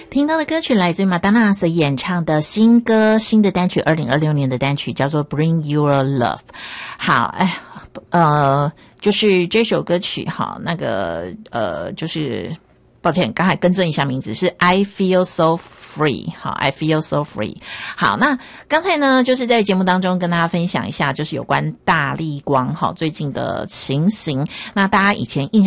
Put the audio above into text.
听到的歌曲来自于马丹娜所演唱的新歌，新的单曲，2026年的单曲叫做 Bring Your Love。 好，就是这首歌曲哈，那个就是抱歉，刚才更正一下名字，是 I Feel So Free。 好， I Feel So Free。 好，那刚才呢就是在节目当中跟大家分享一下就是有关大立光最近的情形。那大家以前印象